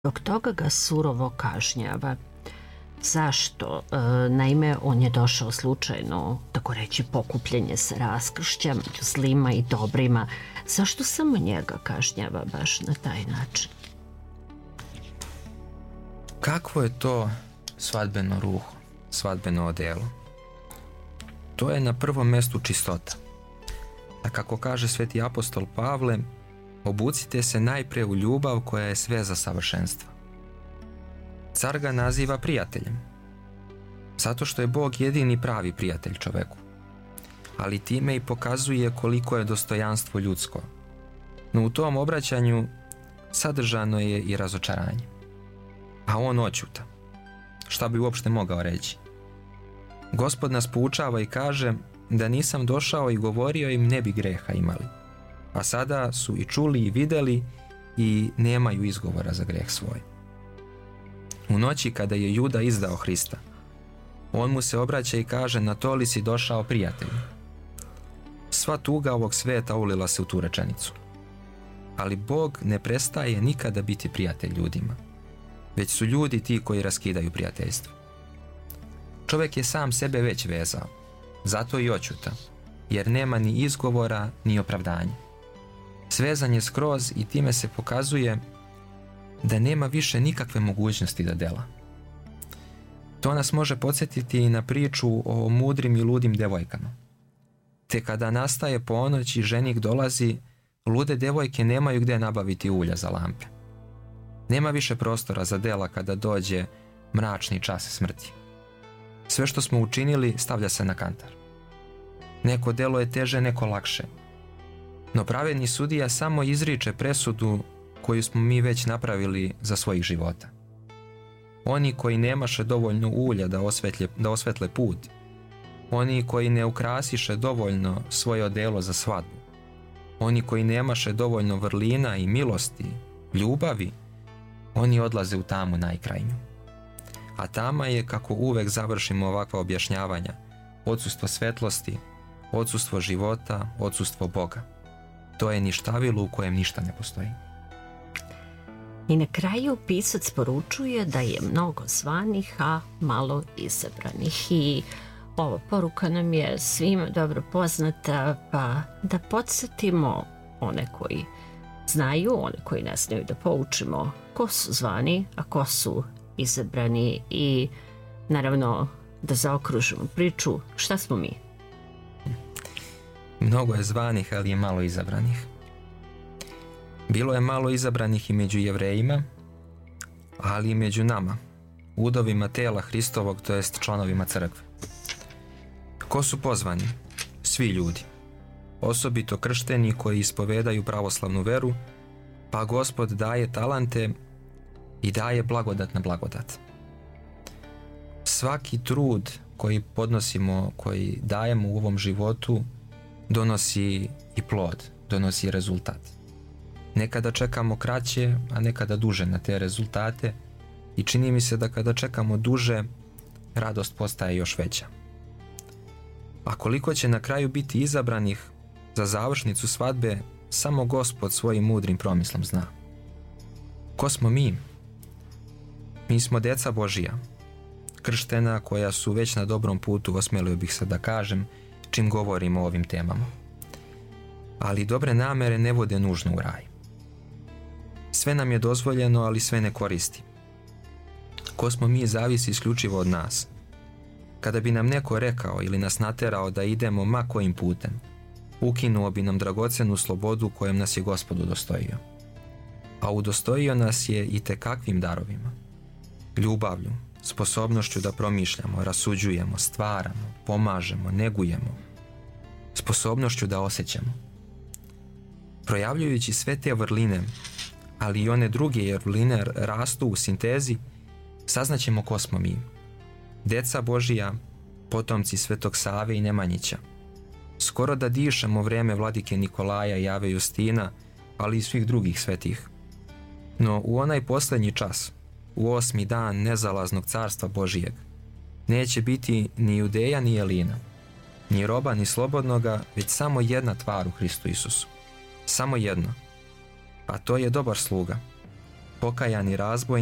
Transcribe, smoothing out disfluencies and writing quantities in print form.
Zbog toga ga surovo kažnjava. Zašto? Naime, on je došao slučajno, tako reći, pokupljenje se raskršća među zlima i dobrima. Zašto samo njega kažnjava baš na taj način? Kakvo je to svadbeno ruho, svadbeno odelo? To je na prvom mjestu čistota. A kako kaže sveti apostol Pavle, obucite se najprije u ljubav koja je sve za savršenstvo. Car ga naziva prijateljem, zato što je Bog jedini pravi prijatelj čoveku, ali time i pokazuje koliko je dostojanstvo ljudsko. No u tom obraćanju sadržano je i razočaranje. A on oćuta. Šta bi uopšte mogao reći? Gospod nas poučava i kaže da nisam došao i govorio im ne bi greha imali. A sada su i čuli i vidjeli i nemaju izgovora za greh svoj. U noći kada je Juda izdao Hrista, on mu se obraća i kaže na to li si došao prijatelju. Sva tuga ovog sveta ulila se u tu rečenicu. Ali Bog ne prestaje nikada biti prijatelj ljudima, već su ljudi ti koji raskidaju prijateljstvo. Čovjek je sam sebe već vezao, zato i oćuta, jer nema ni izgovora ni opravdanja. Svezan je skroz i time se pokazuje da nema više nikakve mogućnosti da dela. To nas može podsjetiti i na priču o mudrim i ludim devojkama. Te kada nastaje ponoć i ženik dolazi, lude devojke nemaju gdje nabaviti ulja za lampe. Nema više prostora za dela kada dođe mračni čas smrti. Sve što smo učinili stavlja se na kantar. Neko delo je teže, neko lakše. No pravedni sudija samo izriče presudu koju smo mi već napravili za svojih života. Oni koji nemaše dovoljno ulja da osvetle put, oni koji ne ukrasiše dovoljno svoje odelo za svadbu, oni koji nemaše dovoljno vrlina i milosti, ljubavi, oni odlaze u tamu najkrajnju. A tama je, kako uvek završimo ovakva objašnjavanja, odsustvo svetlosti, odsustvo života, odsustvo Boga. To je ništavilo u kojem ništa ne postoji. I na kraju pisac poručuje da je mnogo zvanih, a malo izabranih. I ova poruka nam je svima dobro poznata, pa da podsjetimo one koji znaju, one koji ne znaju, da poučimo ko su zvani, a ko su izabrani i naravno da zaokružimo priču šta smo mi. Mnogo je zvanih, ali je malo izabranih. Bilo je malo izabranih i među Jevrejima, ali i među nama, udovima tela Hristovog, to jest članovima crkve. Ko su pozvani? Svi ljudi. Osobito kršteni koji ispovedaju pravoslavnu veru, pa Gospod daje talante i daje blagodat na blagodat. Svaki trud koji podnosimo, koji dajemo u ovom životu, donosi i plod, donosi rezultat. Nekada čekamo kraće, a nekada duže na te rezultate i čini mi se da kada čekamo duže, radost postaje još veća. A koliko će na kraju biti izabranih za završnicu svadbe, samo Gospod svojim mudrim promislom zna. Ko smo mi? Mi smo deca Božija, krštena koja su već na dobrom putu, osmelio bih se da kažem, čim govorimo o ovim temama. Ali dobre namere ne vode nužno u raj. Sve nam je dozvoljeno, ali sve ne koristi. Ko smo mi zavisi isključivo od nas. Kada bi nam neko rekao ili nas naterao da idemo ma kojim putem, ukinuo bi nam dragocenu slobodu kojom nas je Gospod udostojio. A udostojio nas je i tekakvim darovima. Ljubavlju, sposobnošću da promišljamo, rasuđujemo, stvaramo, pomažemo, negujemo, sposobnošću da osjećamo. Projavljujući sve te vrline, ali i one druge vrline rastu u sintezi, saznaćemo ko smo mi. Deca Božija, potomci Svetog Save i Nemanjića. Skoro da dišemo vreme vladike Nikolaja i Ave Justina, ali i svih drugih svetih. No u onaj posljednji čas, u 8. dan nezalaznog carstva Božijeg, neće biti ni Judeja ni Jelina, ni roba ni slobodnoga, već samo jedna tvar u Hristu Isusu. Samo jedna. A to je dobar sluga. pokajani razbojnik